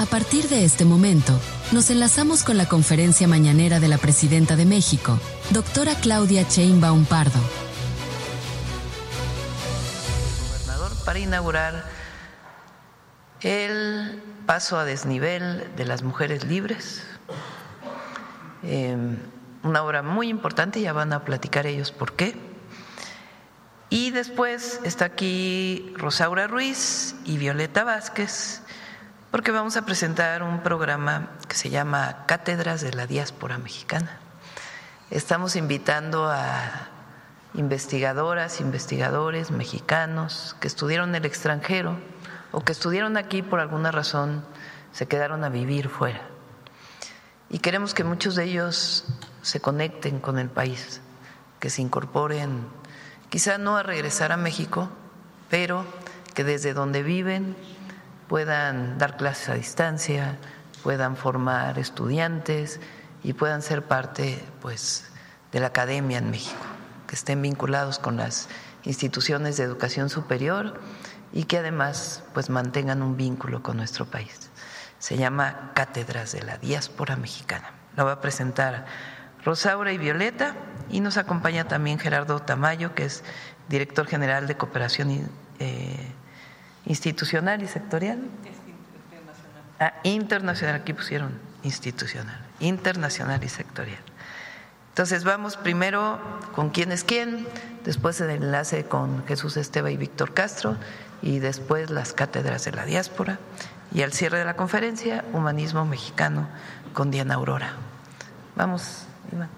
partir de este momento, nos enlazamos con la conferencia mañanera de la Presidenta de México, doctora Claudia Sheinbaum Pardo. Gobernador, para inaugurar el paso a desnivel de las mujeres libres, una obra muy importante, ya van a platicar ellos por qué. Y después está aquí Rosaura Ruiz y Violeta Vázquez, porque vamos a presentar un programa que se llama Cátedras de la Diáspora Mexicana. Estamos invitando a investigadoras, investigadores mexicanos que estudiaron en el extranjero o que estudiaron aquí por alguna razón, se quedaron a vivir fuera. Y queremos que muchos de ellos se conecten con el país, que se incorporen, quizá no a regresar a México, pero que desde donde viven puedan dar clases a distancia, puedan formar estudiantes y puedan ser parte, pues, de la academia en México, que estén vinculados con las instituciones de educación superior y que además, pues, mantengan un vínculo con nuestro país. Se llama Cátedras de la Diáspora Mexicana. La va a presentar Rosaura y Violeta, y nos acompaña también Gerardo Tamayo, que es director general de Cooperación Institucional y Sectorial. Internacional, aquí pusieron institucional, internacional y sectorial. Entonces vamos primero con quién es quién, después el enlace con Jesús Esteva y Víctor Castro, y después las cátedras de la diáspora, y al cierre de la conferencia, Humanismo Mexicano con Diana Aurora. Vamos, Iván.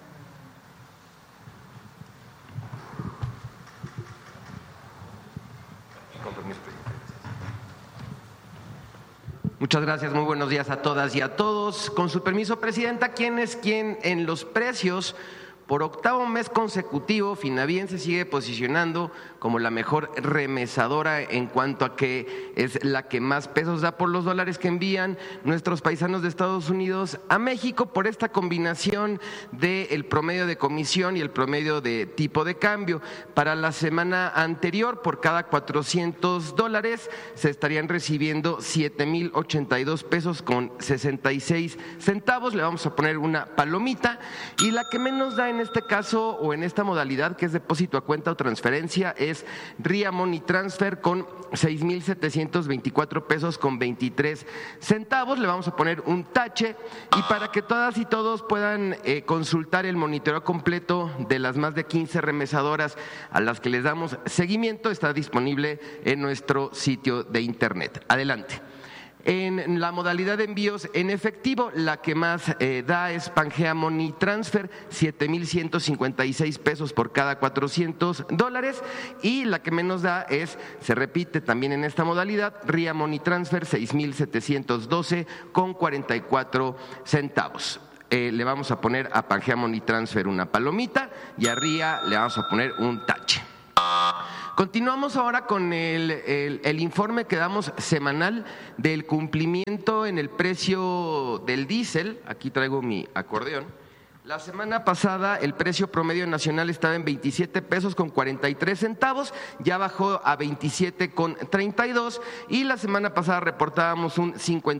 Muchas gracias, muy buenos días a todas y a todos. Con su permiso, Presidenta, ¿quién es quién en los precios? Por octavo mes consecutivo, Finabién se sigue posicionando como la mejor remesadora en cuanto a que es la que más pesos da por los dólares que envían nuestros paisanos de Estados Unidos a México, por esta combinación del promedio de comisión y el promedio de tipo de cambio. Para la semana anterior, por cada $400 se estarían recibiendo 7,082 pesos con 66 centavos. Le vamos a poner una palomita, y la que menos da en este caso o en esta modalidad, que es depósito a cuenta o transferencia, es RIA Money Transfer con 6,724 pesos con 23 centavos. Le vamos a poner un tache, y para que todas y todos puedan consultar el monitoreo completo de las más de 15 remesadoras a las que les damos seguimiento, está disponible en nuestro sitio de internet. Adelante. En la modalidad de envíos en efectivo, la que más da es Pangea Money Transfer, 7,156 pesos por cada $400, y la que menos da es, se repite también en esta modalidad, RIA Money Transfer, 6,712 con 44 centavos. Le vamos a poner a Pangea Money Transfer una palomita, y a RIA le vamos a poner un tache. Continuamos ahora con el informe que damos semanal del cumplimiento en el precio del diésel. Aquí traigo mi acordeón. La semana pasada el precio promedio nacional estaba en 27 pesos con 43 centavos, ya bajó a 27 con 32, y la semana pasada reportábamos un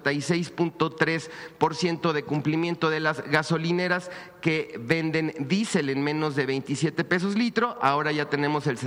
56.3% de cumplimiento de las gasolineras que venden diésel en menos de 27 pesos litro. Ahora ya tenemos el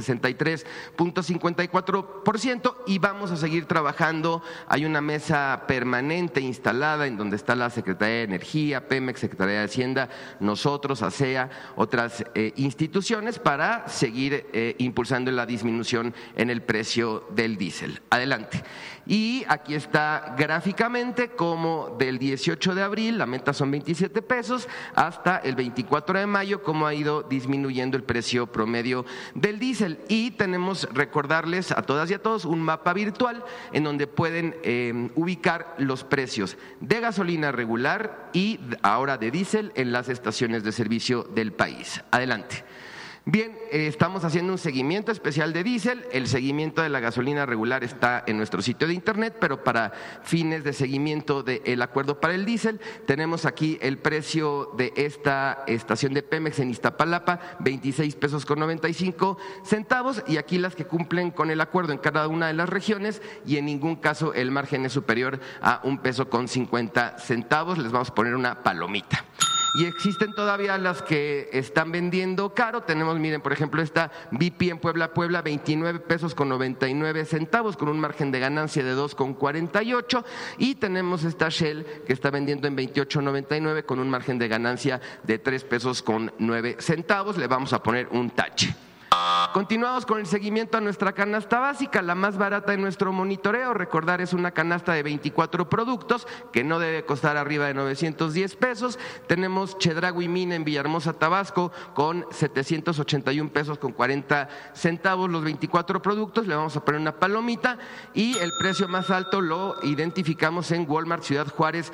63.54%, y vamos a seguir trabajando. Hay una mesa permanente instalada en donde está la Secretaría de Energía, Pemex, Secretaría de Hacienda, nosotros, ASEA, otras instituciones, para seguir impulsando la disminución en el precio del diésel. Adelante. Y aquí está gráficamente cómo del 18 de abril, la meta son 27 pesos, hasta el 24 de mayo, cómo ha ido disminuyendo el precio promedio del diésel. Y tenemos, recordarles a todas y a todos, un mapa virtual en donde pueden ubicar los precios de gasolina regular y ahora de diésel en las estaciones de servicio del país. Adelante. Bien, estamos haciendo un seguimiento especial de diésel. El seguimiento de la gasolina regular está en nuestro sitio de internet, pero para fines de seguimiento del acuerdo para el diésel, tenemos aquí el precio de esta estación de Pemex en Iztapalapa, 26 pesos con 95 centavos, y aquí las que cumplen con el acuerdo en cada una de las regiones, y en ningún caso el margen es superior a 1 peso con 50 centavos. Les vamos a poner una palomita. Y existen todavía las que están vendiendo caro. Tenemos, miren, por ejemplo, esta BP en Puebla, 29 pesos con 99 centavos, con un margen de ganancia de 2,48. Y tenemos esta Shell que está vendiendo en 28.99 con un margen de ganancia de 3 pesos con 9 centavos. Le vamos a poner un tache. Continuamos con el seguimiento a nuestra canasta básica, la más barata en nuestro monitoreo. Recordar, es una canasta de 24 productos que no debe costar arriba de 910 pesos. Tenemos Chedraui Mina en Villahermosa, Tabasco, con 781 pesos con 40 centavos los 24 productos. Le vamos a poner una palomita. Y el precio más alto lo identificamos en Walmart Ciudad Juárez,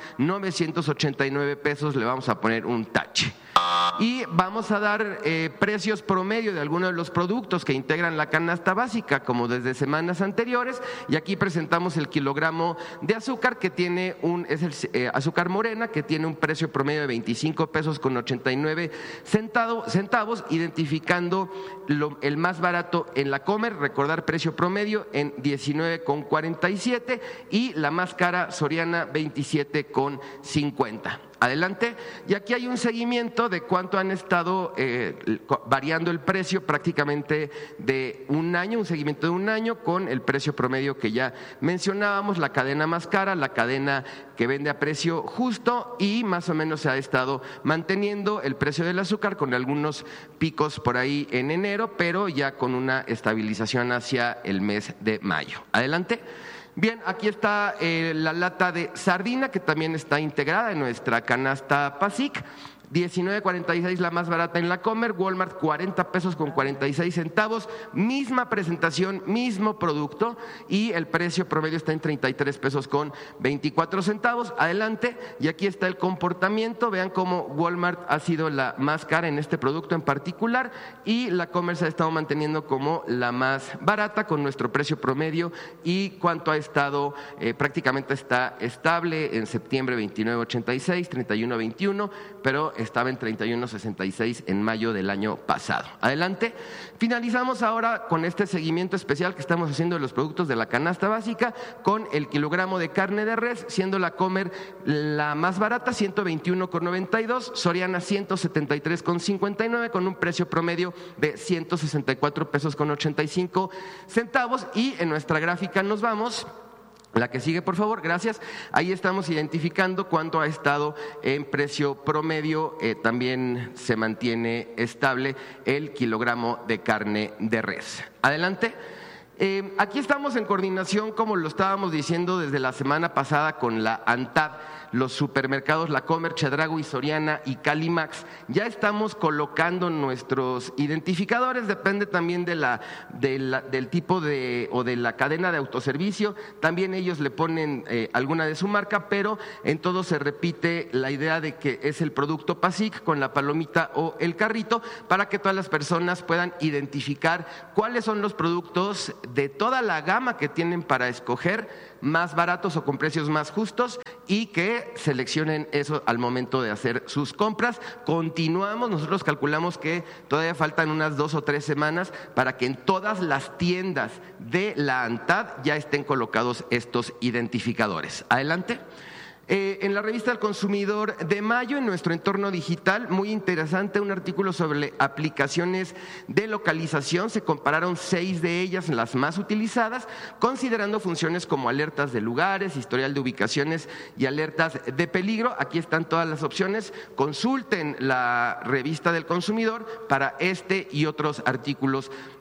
989 pesos. Le vamos a poner un tache. Y vamos a dar precios promedio de algunos de los productos que integran la canasta básica, como desde semanas anteriores. Y aquí presentamos el kilogramo de azúcar, que tiene azúcar morena, que tiene un precio promedio de 25 pesos con 89 centavos, identificando el más barato en la Comer. Recordar, precio promedio en 19,47, y la más cara Soriana, 27,50. Adelante. Y aquí hay un seguimiento de cuánto han estado variando el precio prácticamente de un año, un seguimiento de un año con el precio promedio que ya mencionábamos, la cadena más cara, la cadena que vende a precio justo, y más o menos se ha estado manteniendo el precio del azúcar con algunos picos por ahí en enero, pero ya con una estabilización hacia el mes de mayo. Adelante. Bien, aquí está la lata de sardina, que también está integrada en nuestra canasta PASIC. 19.46 la más barata en la Comer. Walmart, 40 pesos con 46 centavos, misma presentación, mismo producto, y el precio promedio está en 33 pesos con 24 centavos. Adelante. Y aquí está el comportamiento. Vean cómo Walmart ha sido la más cara en este producto en particular, y la Comer se ha estado manteniendo como la más barata con nuestro precio promedio, y cuánto ha estado, prácticamente está estable en septiembre, 29.86, 31.21, pero estaba en 31.66 en mayo del año pasado. Adelante. Finalizamos ahora con este seguimiento especial que estamos haciendo de los productos de la canasta básica, con el kilogramo de carne de res, siendo la Comer la más barata, 121,92, Soriana 173,59, con un precio promedio de 164 pesos con 85 centavos. Y en nuestra gráfica nos vamos. La que sigue, por favor, gracias. Ahí estamos identificando cuánto ha estado en precio promedio. También se mantiene estable el kilogramo de carne de res. Adelante. Aquí estamos en coordinación, como lo estábamos diciendo desde la semana pasada, con la ANTAD, los supermercados La Comer, Chedraui, Soriana y Calimax. Ya estamos colocando nuestros identificadores, depende también del tipo o de la cadena de autoservicio. También ellos le ponen alguna de su marca, pero en todo se repite la idea de que es el producto PASIC con la palomita o el carrito, para que todas las personas puedan identificar cuáles son los productos de toda la gama que tienen para escoger, más baratos o con precios más justos, y que seleccionen eso al momento de hacer sus compras. Continuamos, nosotros calculamos que todavía faltan unas 2 o 3 semanas para que en todas las tiendas de la ANTAD ya estén colocados estos identificadores. Adelante. En la revista del Consumidor de mayo, en nuestro entorno digital, muy interesante, un artículo sobre aplicaciones de localización. Se compararon 6 de ellas, las más utilizadas, considerando funciones como alertas de lugares, historial de ubicaciones y alertas de peligro. Aquí están todas las opciones. Consulten la revista del Consumidor para este y otros artículos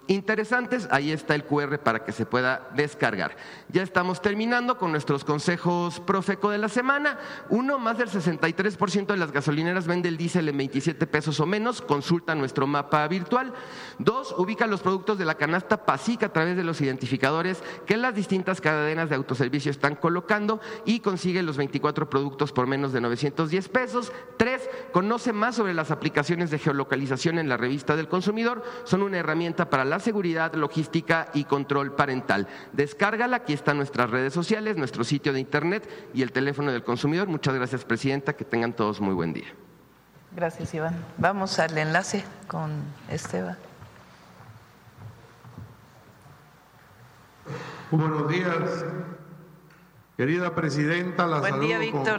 interesantes. Ahí está el QR para que se pueda descargar. Ya estamos terminando con nuestros consejos Profeco de la semana. 1, más del 63% de las gasolineras vende el diésel en 27 pesos o menos. Consulta nuestro mapa virtual. 2, ubica los productos de la canasta PASIC a través de los identificadores que las distintas cadenas de autoservicio están colocando y consigue los 24 productos por menos de 910 pesos. 3, conoce más sobre las aplicaciones de geolocalización en la revista del consumidor. Son una herramienta para la seguridad, logística y control parental. Descárgala, aquí están nuestras redes sociales, nuestro sitio de internet y el teléfono del consumidor. Muchas gracias, presidenta, que tengan todos muy buen día. Gracias, Iván. Vamos al enlace con Esteban. Buenos días, querida presidenta, la Buen día, Víctor.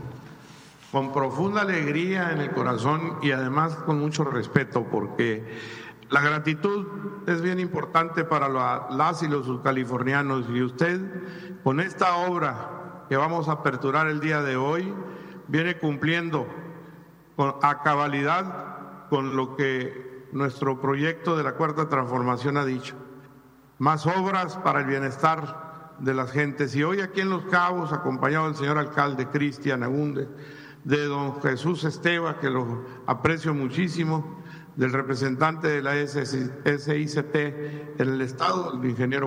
Con profunda alegría en el corazón y además con mucho respeto, porque la gratitud es bien importante para las y los subcalifornianos, y usted con esta obra que vamos a aperturar el día de hoy viene cumpliendo a cabalidad con lo que nuestro proyecto de la Cuarta Transformación ha dicho. Más obras para el bienestar de las gentes. Y hoy aquí en Los Cabos, acompañado del señor alcalde Cristian Agúndez, de don Jesús Esteva, que lo aprecio muchísimo, del representante de la SICT en el estado, el ingeniero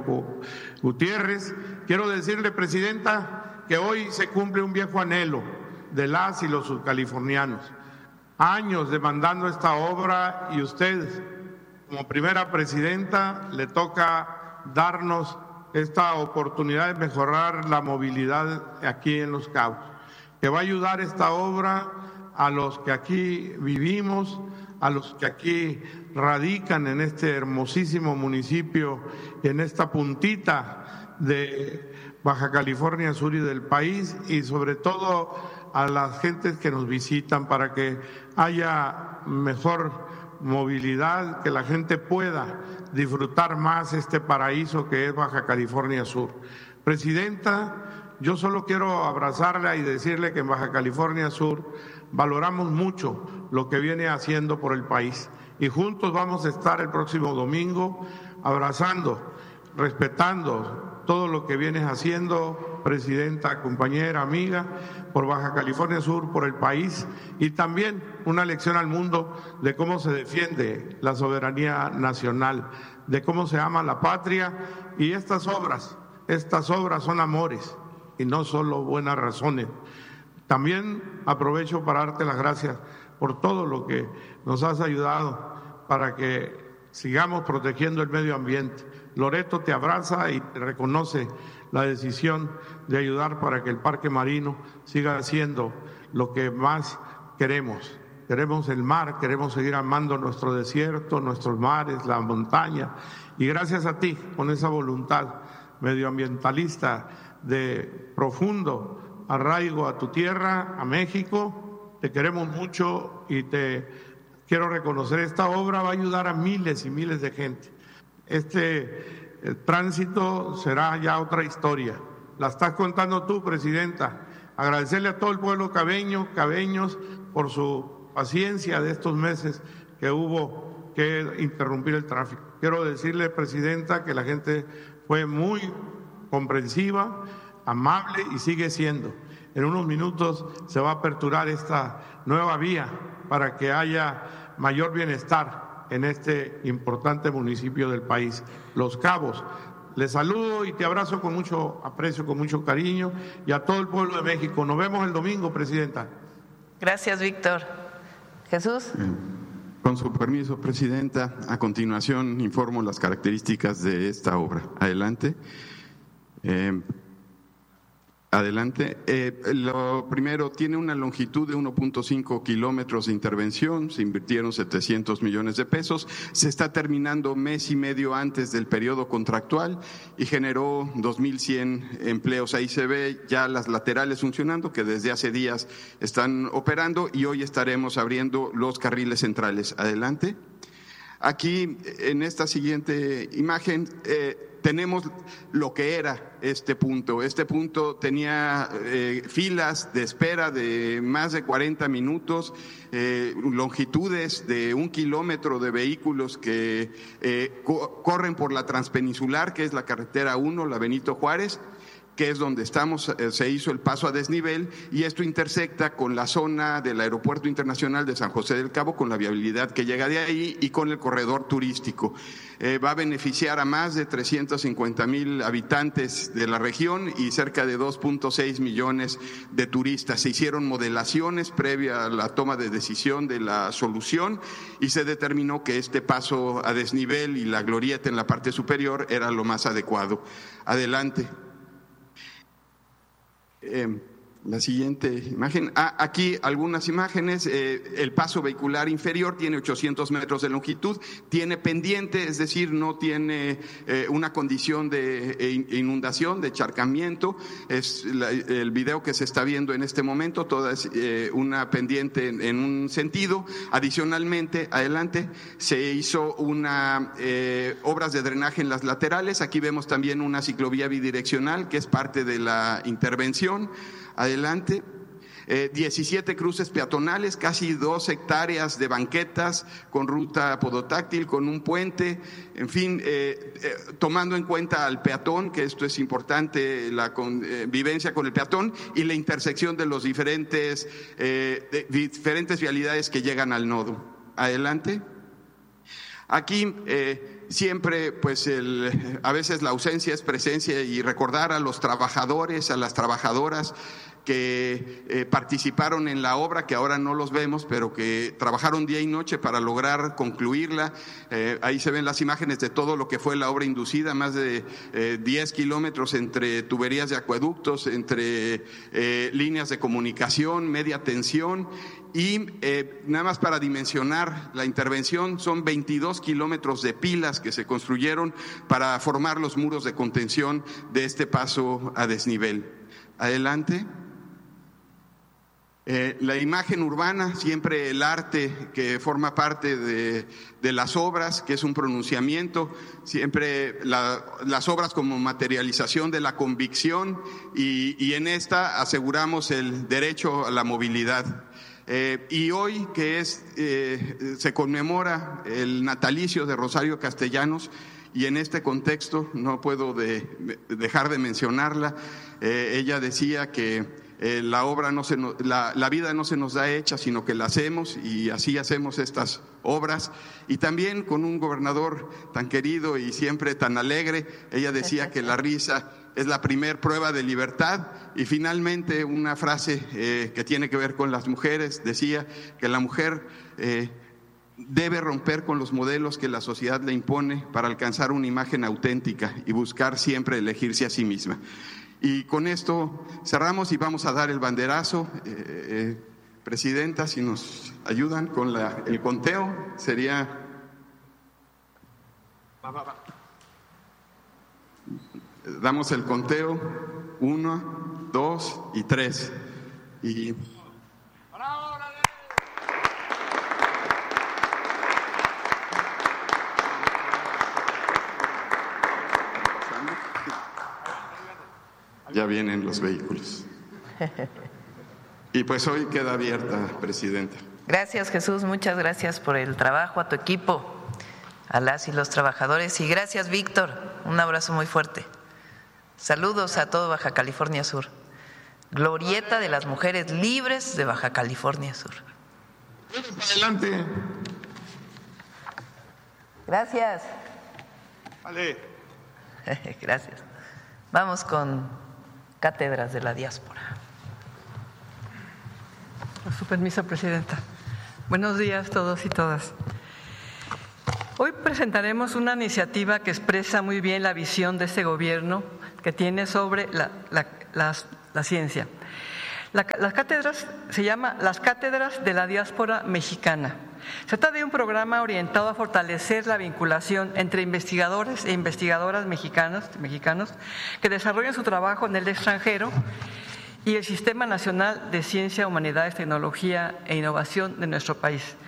Gutiérrez. Quiero decirle, presidenta, que hoy se cumple un viejo anhelo de las y los subcalifornianos. Años demandando esta obra, y usted, como primera presidenta, le toca darnos esta oportunidad de mejorar la movilidad aquí en Los Cabos, que va a ayudar esta obra a los que aquí vivimos, a los que aquí radican en este hermosísimo municipio, en esta puntita de Baja California Sur y del país, y sobre todo a las gentes que nos visitan, para que haya mejor movilidad, que la gente pueda disfrutar más este paraíso que es Baja California Sur. Presidenta, yo solo quiero abrazarla y decirle que en Baja California Sur valoramos mucho lo que viene haciendo por el país, y juntos vamos a estar el próximo domingo abrazando, respetando todo lo que vienes haciendo, presidenta, compañera, amiga, por Baja California Sur, por el país, y también una lección al mundo de cómo se defiende la soberanía nacional, de cómo se ama la patria. Y estas obras son amores y no solo buenas razones. También aprovecho para darte las gracias por todo lo que nos has ayudado para que sigamos protegiendo el medio ambiente. Loreto te abraza y te reconoce la decisión de ayudar para que el Parque Marino siga siendo lo que más queremos. Queremos el mar, queremos seguir amando nuestro desierto, nuestros mares, la montaña. Y gracias a ti, con esa voluntad medioambientalista de profundo arraigo a tu tierra, a México, te queremos mucho y te quiero reconocer. Esta obra va a ayudar a miles y miles de gente. El tránsito será ya otra historia. La estás contando tú, presidenta. Agradecerle a todo el pueblo cabeños, por su paciencia de estos meses que hubo que interrumpir el tráfico. Quiero decirle, presidenta, que la gente fue muy comprensiva, amable y sigue siendo. En unos minutos se va a aperturar esta nueva vía para que haya mayor bienestar en este importante municipio del país, Los Cabos. Les saludo y te abrazo con mucho aprecio, con mucho cariño, y a todo el pueblo de México. Nos vemos el domingo, presidenta. Gracias, Víctor. Jesús. Con su permiso, presidenta, a continuación informo las características de esta obra. Adelante. Lo primero, tiene una longitud de 1.5 kilómetros de intervención, se invirtieron 700 millones de pesos, se está terminando mes y medio antes del periodo contractual y generó 2.100 empleos. Ahí se ve ya las laterales funcionando, que desde hace días están operando, y hoy estaremos abriendo los carriles centrales. Adelante. Aquí, en esta siguiente imagen, tenemos lo que era este punto. Este punto tenía filas de espera de más de 40 minutos, longitudes de 1 kilómetro de vehículos que corren por la Transpeninsular, que es la carretera 1, la Benito Juárez, que es donde estamos, se hizo el paso a desnivel, y esto intersecta con la zona del Aeropuerto Internacional de San José del Cabo, con la viabilidad que llega de ahí y con el corredor turístico. Va a beneficiar a más de 350,000 habitantes de la región y cerca de 2.6 millones de turistas. Se hicieron modelaciones previa a la toma de decisión de la solución y se determinó que este paso a desnivel y la glorieta en la parte superior era lo más adecuado. Adelante. La siguiente imagen. Aquí algunas imágenes. El paso vehicular inferior tiene 800 metros de longitud, tiene pendiente, es decir, no tiene una condición de inundación, de encharcamiento. Es el video que se está viendo en este momento, toda es una pendiente en un sentido. Adicionalmente, adelante, se hizo obras de drenaje en las laterales. Aquí vemos también una ciclovía bidireccional que es parte de la intervención. Adelante. 17 cruces peatonales, casi 2 hectáreas de banquetas con ruta podotáctil, con un puente, en fin, tomando en cuenta al peatón, que esto es importante, la convivencia con el peatón y la intersección de los diferentes vialidades que llegan al nodo. Adelante. Aquí siempre, pues a veces la ausencia es presencia, y recordar a los trabajadores, a las trabajadoras que participaron en la obra, que ahora no los vemos, pero que trabajaron día y noche para lograr concluirla. Ahí se ven las imágenes de todo lo que fue la obra inducida, más de 10 kilómetros entre tuberías de acueductos, entre líneas de comunicación, media tensión. Y nada más para dimensionar la intervención, son 22 kilómetros de pilas que se construyeron para formar los muros de contención de este paso a desnivel. Adelante. La imagen urbana, siempre el arte que forma parte de las obras, que es un pronunciamiento, siempre las obras como materialización de la convicción, y en esta aseguramos el derecho a la movilidad. Y hoy, que se conmemora el natalicio de Rosario Castellanos, y en este contexto no puedo dejar de mencionarla. Ella decía que la vida no se nos da hecha, sino que la hacemos, y así hacemos estas obras. Y también con un gobernador tan querido y siempre tan alegre, ella decía que la risa es la primer prueba de libertad. Y finalmente, una frase que tiene que ver con las mujeres, decía que la mujer debe romper con los modelos que la sociedad le impone para alcanzar una imagen auténtica y buscar siempre elegirse a sí misma. Y con esto cerramos y vamos a dar el banderazo. Presidenta, si nos ayudan con el conteo, sería... Damos el conteo, 1, 2 y 3. Y... Ya vienen los vehículos. Y pues hoy queda abierta, Presidenta. Gracias, Jesús, muchas gracias por el trabajo, a tu equipo, a las y los trabajadores, y gracias, Víctor, un abrazo muy fuerte. Saludos a todo Baja California Sur. Glorieta de las Mujeres Libres de Baja California Sur. Adelante. Gracias. Vale. Gracias. Vamos con Cátedras de la Diáspora. Con su permiso, Presidenta. Buenos días a todos y todas. Hoy presentaremos una iniciativa que expresa muy bien la visión de este gobierno que tiene sobre la ciencia. Las cátedras se llama las Cátedras de la Diáspora Mexicana. Se trata de un programa orientado a fortalecer la vinculación entre investigadores e investigadoras mexicanos que desarrollan su trabajo en el extranjero y el Sistema Nacional de Ciencia, Humanidades, Tecnología e Innovación de nuestro país.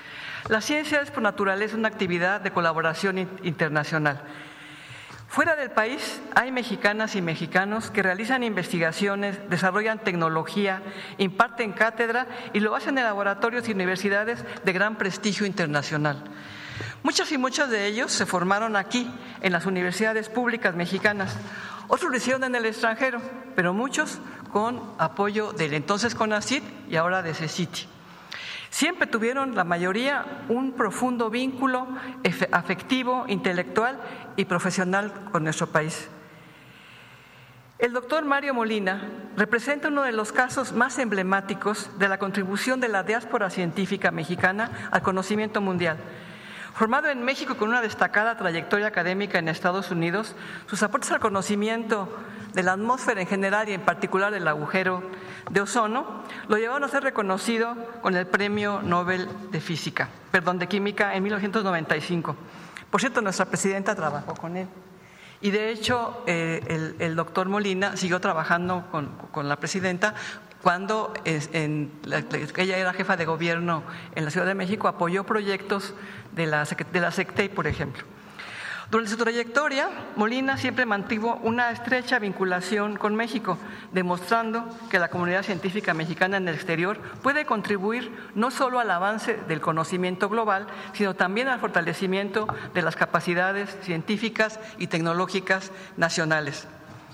La ciencia es por naturaleza una actividad de colaboración internacional. Fuera del país hay mexicanas y mexicanos que realizan investigaciones, desarrollan tecnología, imparten cátedra y lo hacen en laboratorios y universidades de gran prestigio internacional. Muchos de ellos se formaron aquí, en las universidades públicas mexicanas. Otros lo hicieron en el extranjero, pero muchos con apoyo del entonces CONACYT y ahora de CECITI. Siempre tuvieron, la mayoría, un profundo vínculo afectivo, intelectual y profesional con nuestro país. El doctor Mario Molina representa uno de los casos más emblemáticos de la contribución de la diáspora científica mexicana al conocimiento mundial. Formado en México con una destacada trayectoria académica en Estados Unidos, sus aportes al conocimiento de la atmósfera en general y en particular del agujero de ozono lo llevaron a ser reconocido con el Premio Nobel de Química en 1995. Por cierto, nuestra presidenta trabajó con él. Y de hecho, el doctor Molina siguió trabajando con la presidenta cuando ella era jefa de gobierno en la Ciudad de México, apoyó proyectos de la SECTEI, por ejemplo. Durante su trayectoria, Molina siempre mantuvo una estrecha vinculación con México, demostrando que la comunidad científica mexicana en el exterior puede contribuir no solo al avance del conocimiento global, sino también al fortalecimiento de las capacidades científicas y tecnológicas nacionales.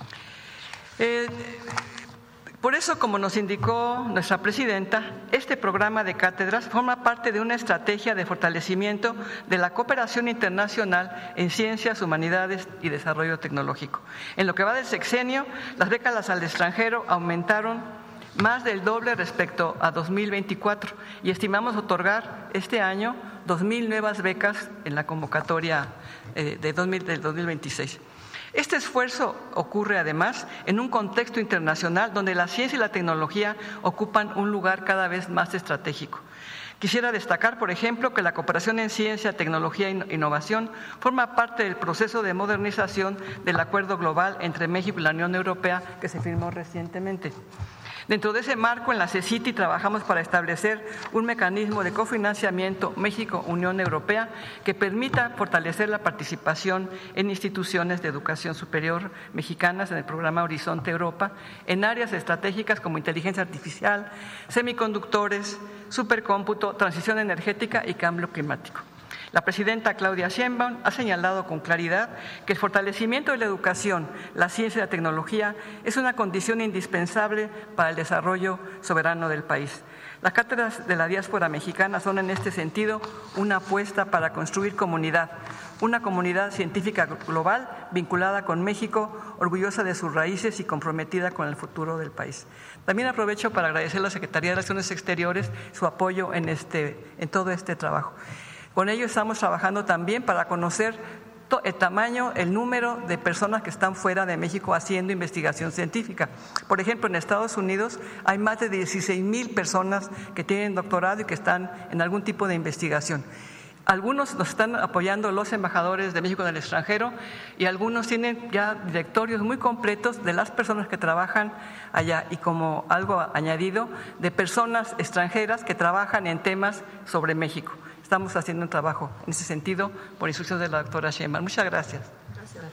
Por eso, como nos indicó nuestra presidenta, este programa de cátedras forma parte de una estrategia de fortalecimiento de la cooperación internacional en ciencias, humanidades y desarrollo tecnológico. En lo que va del sexenio, las becas al extranjero aumentaron más del doble respecto a 2024 y estimamos otorgar este año 2,000 nuevas becas en la convocatoria del 2026. Este esfuerzo ocurre además en un contexto internacional donde la ciencia y la tecnología ocupan un lugar cada vez más estratégico. Quisiera destacar, por ejemplo, que la cooperación en ciencia, tecnología e innovación forma parte del proceso de modernización del Acuerdo Global entre México y la Unión Europea que se firmó recientemente. Dentro de ese marco, en la CECITI trabajamos para establecer un mecanismo de cofinanciamiento México-Unión Europea que permita fortalecer la participación en instituciones de educación superior mexicanas en el programa Horizonte Europa en áreas estratégicas como inteligencia artificial, semiconductores, supercómputo, transición energética y cambio climático. La presidenta Claudia Sheinbaum ha señalado con claridad que el fortalecimiento de la educación, la ciencia y la tecnología es una condición indispensable para el desarrollo soberano del país. Las cátedras de la diáspora mexicana son en este sentido una apuesta para construir comunidad, una comunidad científica global vinculada con México, orgullosa de sus raíces y comprometida con el futuro del país. También aprovecho para agradecer a la Secretaría de Relaciones Exteriores su apoyo en todo este trabajo. Con ello estamos trabajando también para conocer el tamaño, el número de personas que están fuera de México haciendo investigación científica. Por ejemplo, en Estados Unidos hay más de 16,000 personas que tienen doctorado y que están en algún tipo de investigación. Algunos nos están apoyando los embajadores de México en el extranjero y algunos tienen ya directorios muy completos de las personas que trabajan allá y, como algo añadido, de personas extranjeras que trabajan en temas sobre México. Estamos haciendo un trabajo en ese sentido por instrucción de la doctora Sheinbaum. Muchas gracias. Gracias.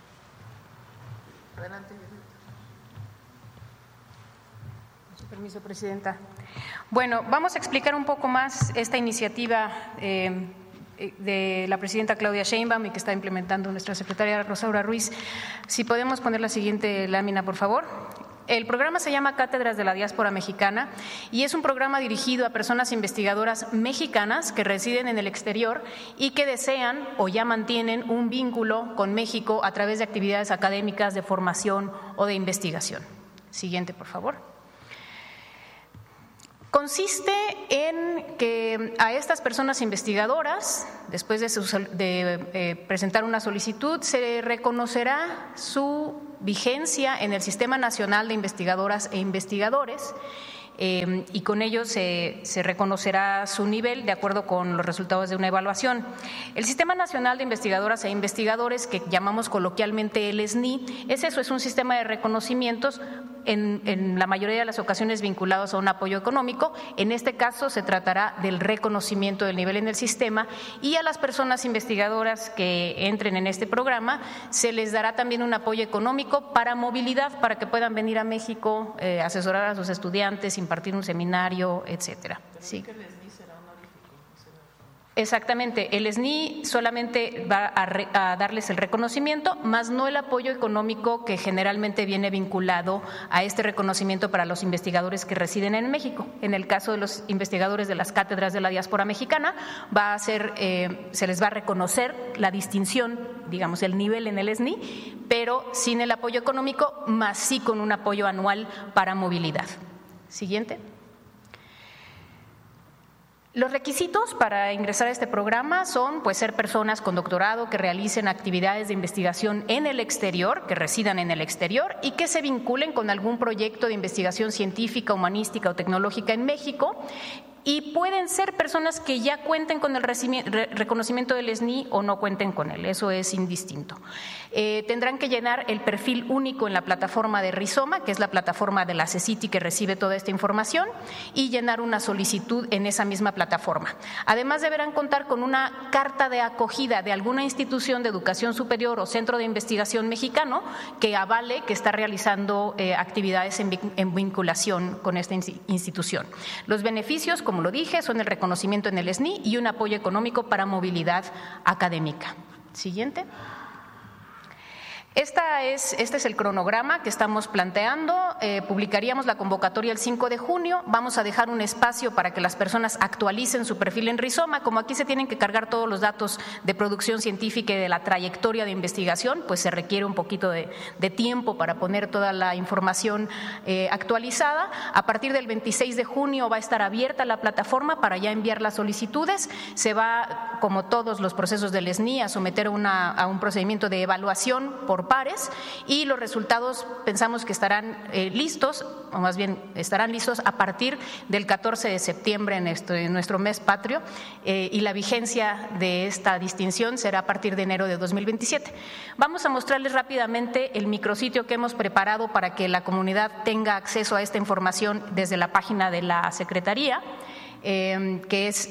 Adelante. Con su permiso, presidenta. Bueno, vamos a explicar un poco más esta iniciativa de la presidenta Claudia Sheinbaum y que está implementando nuestra secretaria Rosaura Ruiz. Si podemos poner la siguiente lámina, por favor. El programa se llama Cátedras de la Diáspora Mexicana y es un programa dirigido a personas investigadoras mexicanas que residen en el exterior y que desean o ya mantienen un vínculo con México a través de actividades académicas, de formación o de investigación. Siguiente, por favor. Consiste en que a estas personas investigadoras, después de presentar una solicitud, se reconocerá su vigencia en el Sistema Nacional de Investigadoras e Investigadores y con ello se reconocerá su nivel de acuerdo con los resultados de una evaluación. El Sistema Nacional de Investigadoras e Investigadores, que llamamos coloquialmente el SNI, es un sistema de reconocimientos en la mayoría de las ocasiones vinculados a un apoyo económico. En este caso se tratará del reconocimiento del nivel en el sistema, y a las personas investigadoras que entren en este programa se les dará también un apoyo económico para movilidad, para que puedan venir a México, asesorar a sus estudiantes, impartir un seminario, etcétera. Sí. Exactamente, el SNI solamente va a darles el reconocimiento, más no el apoyo económico que generalmente viene vinculado a este reconocimiento para los investigadores que residen en México. En el caso de los investigadores de las cátedras de la diáspora mexicana, se les va a reconocer la distinción, digamos, el nivel en el SNI, pero sin el apoyo económico, más sí con un apoyo anual para movilidad. Siguiente. Los requisitos para ingresar a este programa son ser personas con doctorado que realicen actividades de investigación en el exterior, que residan en el exterior y que se vinculen con algún proyecto de investigación científica, humanística o tecnológica en México. Y pueden ser personas que ya cuenten con el reconocimiento del SNI o no cuenten con él, eso es indistinto. Tendrán que llenar el perfil único en la plataforma de Rizoma, que es la plataforma de la CECITI que recibe toda esta información, y llenar una solicitud en esa misma plataforma. Además, deberán contar con una carta de acogida de alguna institución de educación superior o centro de investigación mexicano que avale que está realizando actividades en vinculación con esta institución. Los beneficios, como lo dije, son el reconocimiento en el SNI y un apoyo económico para movilidad académica. Siguiente. Este es el cronograma que estamos planteando. Publicaríamos la convocatoria el 5 de junio. Vamos a dejar un espacio para que las personas actualicen su perfil en Rizoma. Como aquí se tienen que cargar todos los datos de producción científica y de la trayectoria de investigación, pues se requiere un poquito de tiempo para poner toda la información actualizada. A partir del 26 de junio va a estar abierta la plataforma para ya enviar las solicitudes. Se va, como todos los procesos del SNI, a someter a un procedimiento de evaluación por pares, y los resultados pensamos que estarán listos, o más bien estarán listos a partir del 14 de septiembre en nuestro mes patrio, y la vigencia de esta distinción será a partir de enero de 2027. Vamos a mostrarles rápidamente el micrositio que hemos preparado para que la comunidad tenga acceso a esta información desde la página de la Secretaría, que es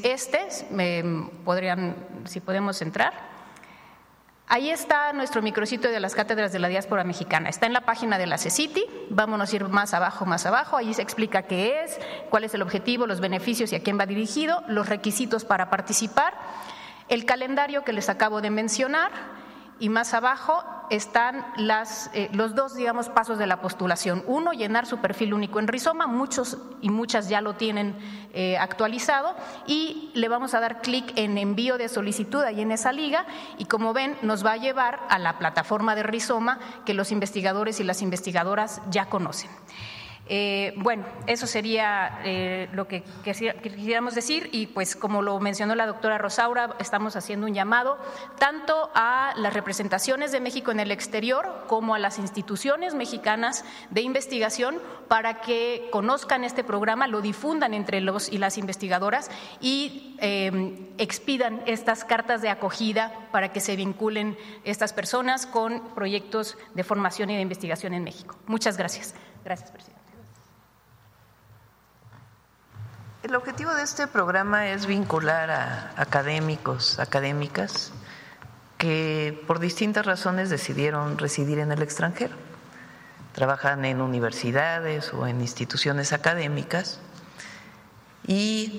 si podemos entrar. Ahí está nuestro micrositio de las cátedras de la diáspora mexicana. Está en la página de la CECITI. Vámonos a ir más abajo. Ahí se explica qué es, cuál es el objetivo, los beneficios y a quién va dirigido, los requisitos para participar, el calendario que les acabo de mencionar, y más abajo están los dos, pasos de la postulación. Uno, llenar su perfil único en Rizoma. Muchos y muchas ya lo tienen actualizado, y le vamos a dar clic en envío de solicitud ahí en esa liga, y como ven nos va a llevar a la plataforma de Rizoma que los investigadores y las investigadoras ya conocen. Eso sería lo que quisiéramos decir, y pues como lo mencionó la doctora Rosaura, estamos haciendo un llamado tanto a las representaciones de México en el exterior como a las instituciones mexicanas de investigación para que conozcan este programa, lo difundan entre los y las investigadoras y expidan estas cartas de acogida para que se vinculen estas personas con proyectos de formación y de investigación en México. Muchas gracias. Gracias, presidente. El objetivo de este programa es vincular a académicos, académicas que por distintas razones decidieron residir en el extranjero. Trabajan en universidades o en instituciones académicas, y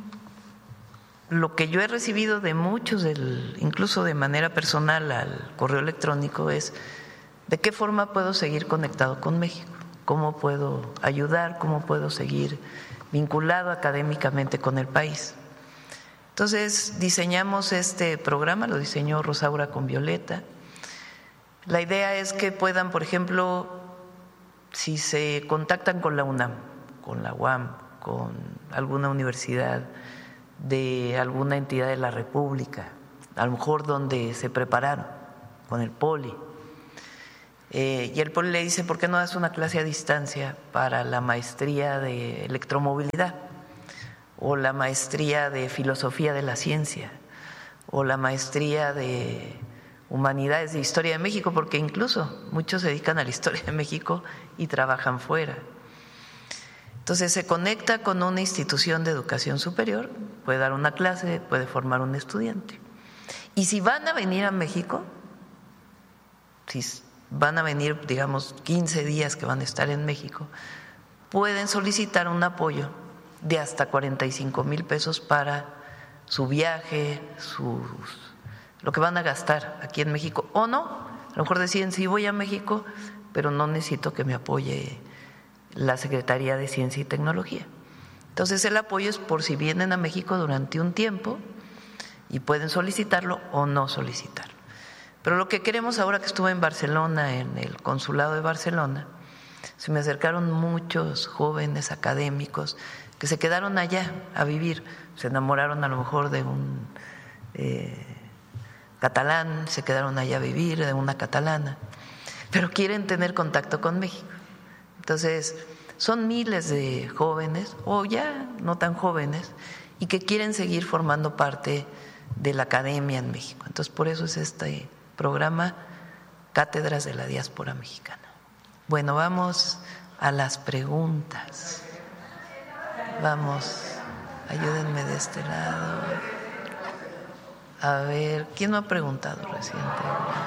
lo que yo he recibido de muchos, incluso de manera personal al correo electrónico, es de qué forma puedo seguir conectado con México, cómo puedo ayudar, cómo puedo seguir vinculado académicamente con el país. Entonces diseñamos este programa, lo diseñó Rosaura con Violeta. La idea es que puedan, por ejemplo, si se contactan con la UNAM, con la UAM, con alguna universidad de alguna entidad de la República, a lo mejor donde se prepararon, con el POLI, Y el POLI le dice, ¿por qué no das una clase a distancia para la maestría de electromovilidad? O la maestría de filosofía de la ciencia, o la maestría de humanidades de historia de México, porque incluso muchos se dedican a la historia de México y trabajan fuera. Entonces se conecta con una institución de educación superior, puede dar una clase, puede formar un estudiante. Y si van a venir a México, si van a venir, digamos, 15 días que van a estar en México, pueden solicitar un apoyo de hasta 45,000 pesos para su viaje, lo que van a gastar aquí en México. O no, a lo mejor deciden, sí voy a México, pero no necesito que me apoye la Secretaría de Ciencia y Tecnología. Entonces el apoyo es por si vienen a México durante un tiempo y pueden solicitarlo o no solicitarlo. Pero lo que queremos ahora que estuve en Barcelona, en el consulado de Barcelona, se me acercaron muchos jóvenes académicos que se quedaron allá a vivir, se enamoraron a lo mejor de un catalán, se quedaron allá a vivir, de una catalana, pero quieren tener contacto con México. Entonces, son miles de jóvenes, o ya no tan jóvenes, y que quieren seguir formando parte de la academia en México. Entonces, por eso es este programa Cátedras de la Diáspora Mexicana. Bueno, vamos a las preguntas. Vamos, ayúdenme de este lado. A ver, ¿quién no ha preguntado recientemente?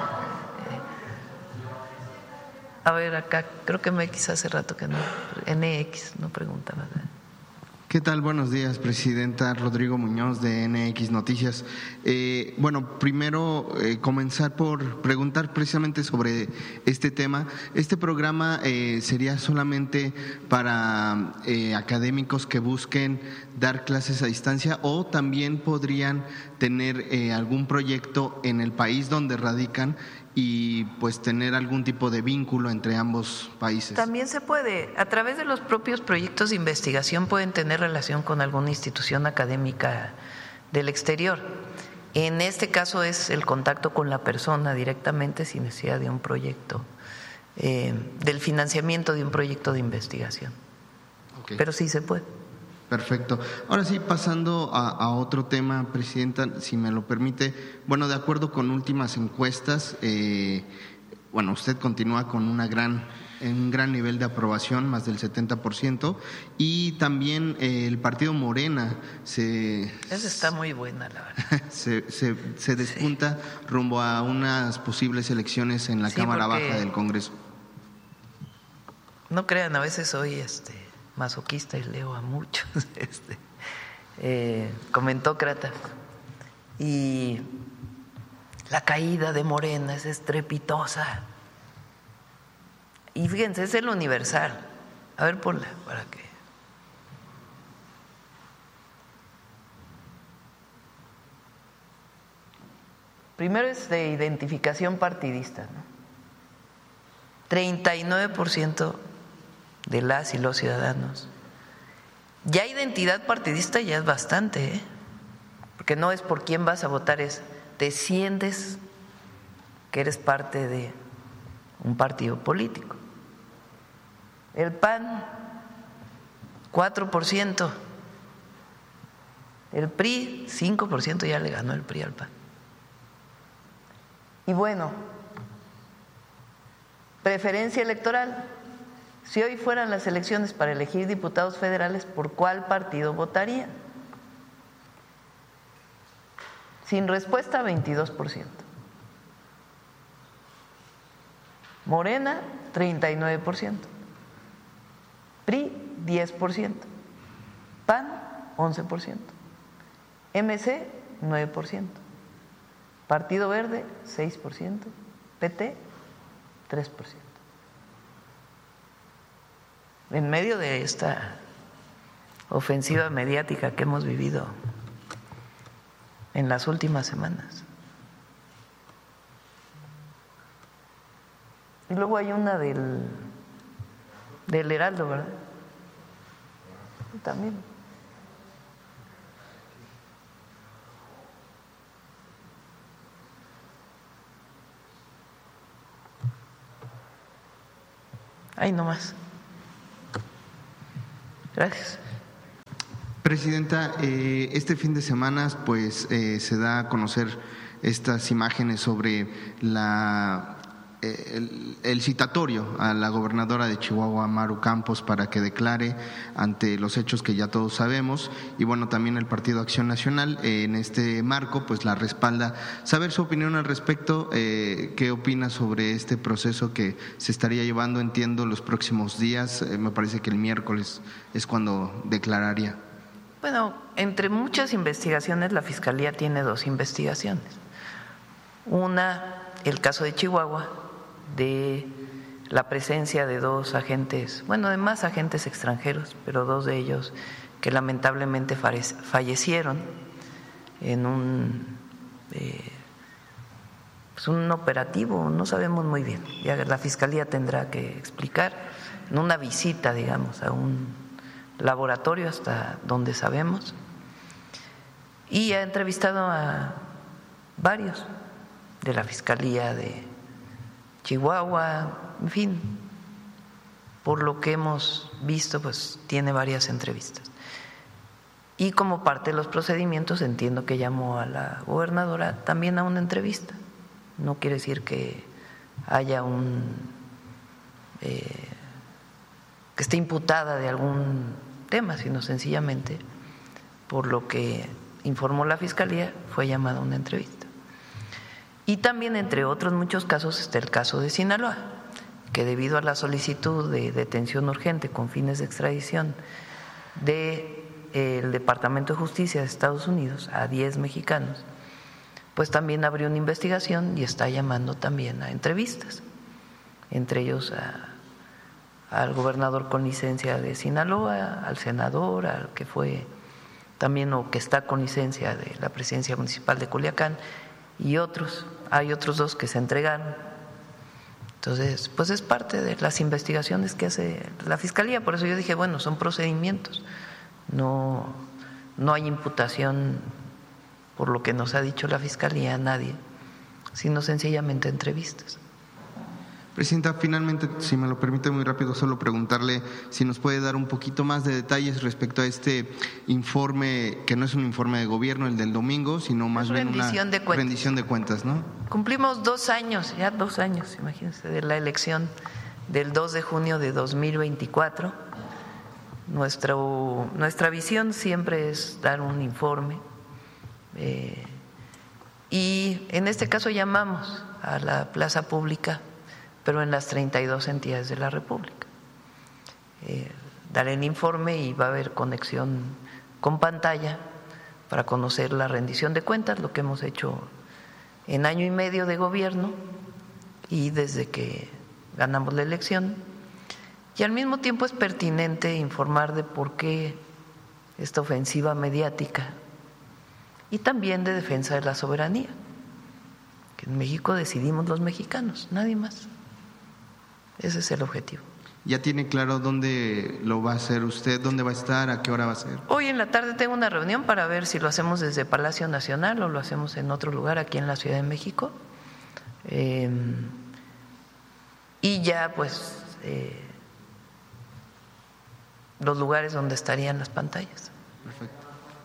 A ver, acá, creo que MX hace rato que no, NX no pregunta, ¿verdad? ¿Qué tal? Buenos días, Presidenta. Rodrigo Muñoz, de NX Noticias. Bueno, primero comenzar por preguntar precisamente sobre este tema. ¿Este programa sería solamente para académicos que busquen dar clases a distancia o también podrían tener algún proyecto en el país donde radican y pues tener algún tipo de vínculo entre ambos países? También se puede, a través de los propios proyectos de investigación pueden tener relación con alguna institución académica del exterior. En este caso es el contacto con la persona directamente sin necesidad de un proyecto, del financiamiento de un proyecto de investigación. Okay. Pero sí se puede. Perfecto. Ahora sí, pasando a otro tema, Presidenta, si me lo permite. Bueno, de acuerdo con últimas encuestas, bueno, usted continúa con un gran nivel de aprobación, más del 70%, y también el partido Morena Esa está muy buena, la verdad. se despunta rumbo a unas posibles elecciones en la Cámara Baja del Congreso. No crean, a veces soy masoquista y leo a muchos comentócratas, y la caída de Morena es estrepitosa. Y fíjense, es el Universal. A ver, ponla para que. Primero es de identificación partidista, ¿no? 39% de las y los ciudadanos. Ya identidad partidista ya es bastante, porque no es por quién vas a votar, es te sientes que eres parte de un partido político. El PAN, 4%. El PRI, 5%, ya le ganó el PRI al PAN. Y bueno, preferencia electoral. Si hoy fueran las elecciones para elegir diputados federales, ¿por cuál partido votarían? Sin respuesta, 22%. Morena, 39%. PRI, 10%. PAN, 11%. MC, 9%. Partido Verde, 6%. PT, 3%. En medio de esta ofensiva mediática que hemos vivido en las últimas semanas. Y luego hay una del Heraldo, ¿verdad? También. Ahí nomás. Gracias. Presidenta, este fin de semana pues se da a conocer estas imágenes sobre el citatorio a la gobernadora de Chihuahua, Maru Campos, para que declare ante los hechos que ya todos sabemos, y bueno, también el Partido Acción Nacional en este marco pues la respalda. Saber su opinión al respecto, qué opina sobre este proceso que se estaría llevando, entiendo, los próximos días, me parece que el miércoles es cuando declararía. Bueno, entre muchas investigaciones, la Fiscalía tiene 2 investigaciones. Una, el caso de Chihuahua, de la presencia de 2 agentes, bueno, de más agentes extranjeros, pero 2 de ellos que lamentablemente fallecieron en un operativo, no sabemos muy bien. Ya la Fiscalía tendrá que explicar, en una visita, digamos, a un laboratorio hasta donde sabemos, y ha entrevistado a varios de la Fiscalía de Chihuahua, en fin, por lo que hemos visto, pues tiene varias entrevistas. Y como parte de los procedimientos, entiendo que llamó a la gobernadora también a una entrevista. No quiere decir que haya que esté imputada de algún tema, sino sencillamente, por lo que informó la Fiscalía, fue llamada a una entrevista. Y también, entre otros muchos casos, está el caso de Sinaloa, que debido a la solicitud de detención urgente con fines de extradición del Departamento de Justicia de Estados Unidos a 10 mexicanos, pues también abrió una investigación y está llamando también a entrevistas, entre ellos al gobernador con licencia de Sinaloa, al senador, al que fue también o que está con licencia de la presidencia municipal de Culiacán, y otros. Hay otros 2 que se entregaron. Entonces, pues es parte de las investigaciones que hace la Fiscalía. Por eso yo dije, bueno, son procedimientos, no hay imputación por lo que nos ha dicho la Fiscalía a nadie, sino sencillamente entrevistas. Presidenta, finalmente, si me lo permite muy rápido, solo preguntarle si nos puede dar un poquito más de detalles respecto a este informe, que no es un informe de gobierno, el del domingo, sino más bien una rendición de cuentas, ¿no? Cumplimos 2 años, ya 2 años, imagínense, de la elección del 2 de junio de 2024. Nuestra visión siempre es dar un informe, y en este caso llamamos a la plaza pública, pero en las 32 entidades de la República. Daré el informe y va a haber conexión con pantalla para conocer la rendición de cuentas, lo que hemos hecho en año y medio de gobierno y desde que ganamos la elección. Y al mismo tiempo es pertinente informar de por qué esta ofensiva mediática y también de defensa de la soberanía, que en México decidimos los mexicanos, nadie más. Ese es el objetivo. ¿Ya tiene claro dónde lo va a hacer usted, dónde va a estar, a qué hora va a ser? Hoy en la tarde tengo una reunión para ver si lo hacemos desde Palacio Nacional o lo hacemos en otro lugar aquí en la Ciudad de México. Y ya pues los lugares donde estarían las pantallas. Perfecto.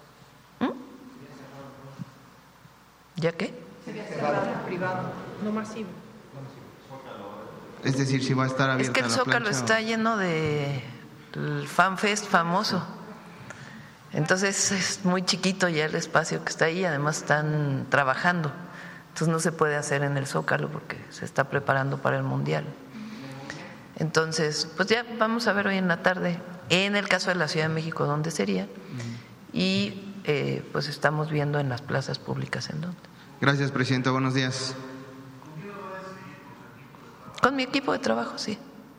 ¿Ya qué? Sería cerrado, privado, no masivo. Es decir, si va a estar abierta la plancha. Es que el Zócalo está lleno de el FanFest famoso. Entonces es muy chiquito ya el espacio que está ahí, además están trabajando. Entonces no se puede hacer en el Zócalo porque se está preparando para el Mundial. Entonces, pues ya vamos a ver hoy en la tarde, en el caso de la Ciudad de México, dónde sería. Y pues estamos viendo en las plazas públicas en dónde. Gracias, presidenta. Buenos días. Con mi equipo de trabajo, sí.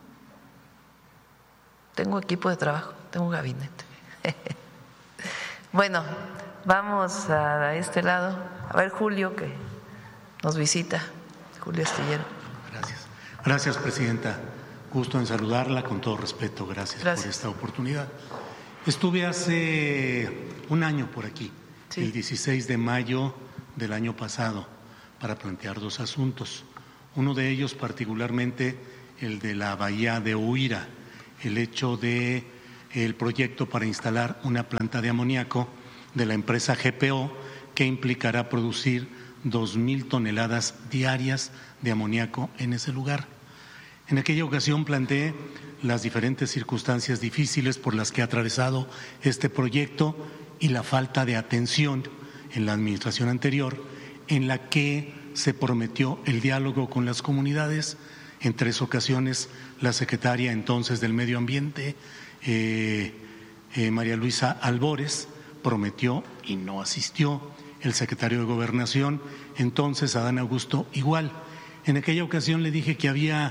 Tengo equipo de trabajo, tengo gabinete. Bueno, vamos a este lado. A ver, Julio, que nos visita. Julio Astillero. Gracias. Gracias, presidenta. Gusto en saludarla, con todo respeto. Gracias por esta oportunidad. Estuve hace un año por aquí, sí, el 16 de mayo del año pasado, para plantear 2 asuntos. Uno de ellos particularmente el de la bahía de Huira, el hecho de el proyecto para instalar una planta de amoníaco de la empresa GPO que implicará producir 2,000 toneladas diarias de amoníaco en ese lugar. En aquella ocasión planteé las diferentes circunstancias difíciles por las que ha atravesado este proyecto y la falta de atención en la administración anterior, en la que se prometió el diálogo con las comunidades. En 3 ocasiones la secretaria entonces del Medio Ambiente, María Luisa Albores, prometió y no asistió. El secretario de Gobernación, entonces Adán Augusto, igual. En aquella ocasión le dije que había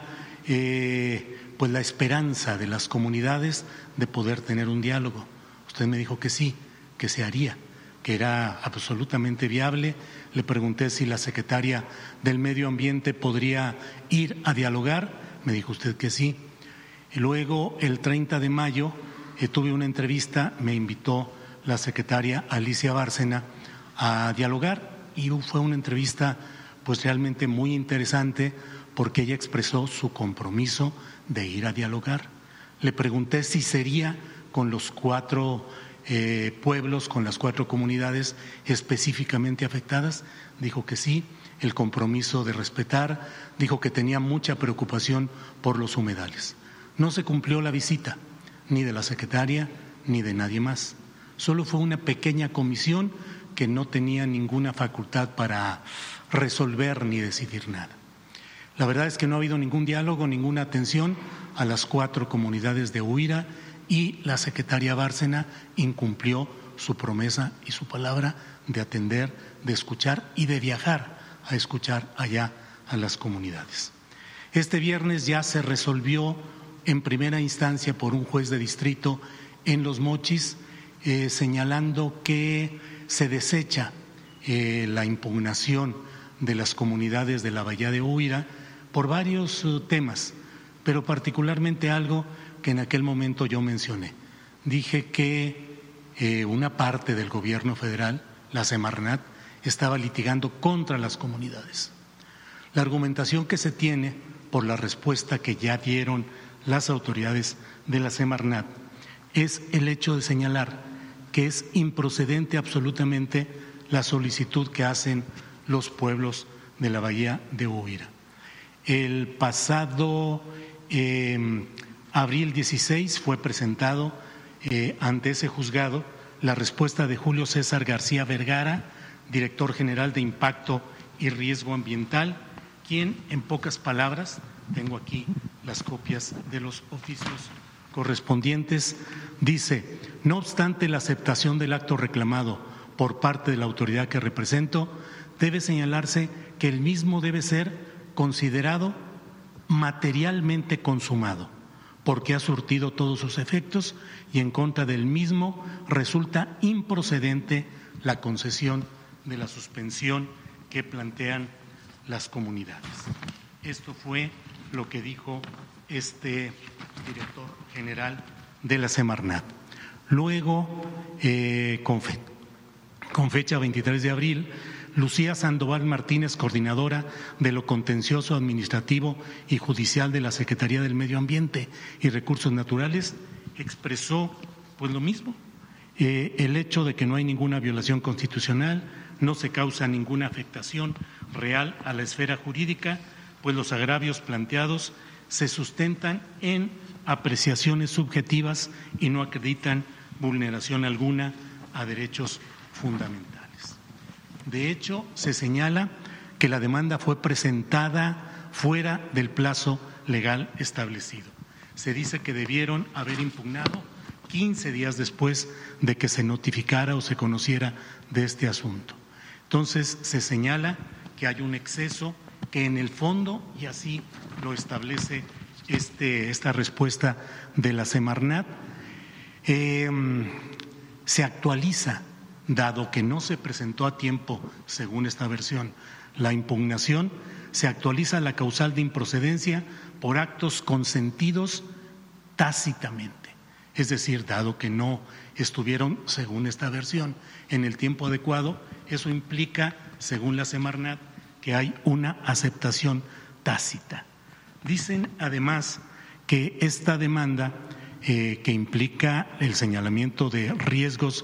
pues la esperanza de las comunidades de poder tener un diálogo. Usted me dijo que sí, que se haría, que era absolutamente viable. Le pregunté si la secretaria del Medio Ambiente podría ir a dialogar. Me dijo usted que sí. Y luego, el 30 de mayo, tuve una entrevista, me invitó la secretaria Alicia Bárcena a dialogar y fue una entrevista pues realmente muy interesante porque ella expresó su compromiso de ir a dialogar. Le pregunté si sería con los 4 pueblos, con las 4 comunidades específicamente afectadas. Dijo que sí, el compromiso de respetar, dijo que tenía mucha preocupación por los humedales. No se cumplió la visita, ni de la secretaria ni de nadie más. Solo fue una pequeña comisión que no tenía ninguna facultad para resolver ni decidir nada. La verdad es que no ha habido ningún diálogo, ninguna atención a las 4 comunidades de Huira y la secretaria Bárcena incumplió su promesa y su palabra de atender, de escuchar y de viajar a escuchar allá a las comunidades. Este viernes ya se resolvió en primera instancia por un juez de distrito en Los Mochis, señalando que se desecha la impugnación de las comunidades de la bahía de Huira por varios temas, pero particularmente algo que en aquel momento yo mencioné. Dije que una parte del gobierno federal, la Semarnat, estaba litigando contra las comunidades. La argumentación que se tiene por la respuesta que ya dieron las autoridades de la Semarnat es el hecho de señalar que es improcedente absolutamente la solicitud que hacen los pueblos de la bahía de Huira. El pasado abril 16 fue presentado ante ese juzgado la respuesta de Julio César García Vergara, director general de Impacto y Riesgo Ambiental, quien en pocas palabras, tengo aquí las copias de los oficios correspondientes, dice: no obstante la aceptación del acto reclamado por parte de la autoridad que represento, debe señalarse que el mismo debe ser considerado materialmente consumado, porque ha surtido todos sus efectos y en contra del mismo resulta improcedente la concesión de la suspensión que plantean las comunidades. Esto fue lo que dijo este director general de la Semarnat. Luego, con fecha 23 de abril, Lucía Sandoval Martínez, coordinadora de lo contencioso administrativo y judicial de la Secretaría del Medio Ambiente y Recursos Naturales, expresó pues lo mismo, el hecho de que no hay ninguna violación constitucional, no se causa ninguna afectación real a la esfera jurídica, pues los agravios planteados se sustentan en apreciaciones subjetivas y no acreditan vulneración alguna a derechos fundamentales. De hecho, se señala que la demanda fue presentada fuera del plazo legal establecido. Se dice que debieron haber impugnado 15 días después de que se notificara o se conociera de este asunto. Entonces, se señala que hay un exceso que en el fondo, y así lo establece esta respuesta de la Semarnat, se actualiza, dado que no se presentó a tiempo, según esta versión, la impugnación, se actualiza la causal de improcedencia por actos consentidos tácitamente. Es decir, dado que no estuvieron, según esta versión, en el tiempo adecuado, eso implica, según la Semarnat, que hay una aceptación tácita. Dicen además que esta demanda que implica el señalamiento de riesgos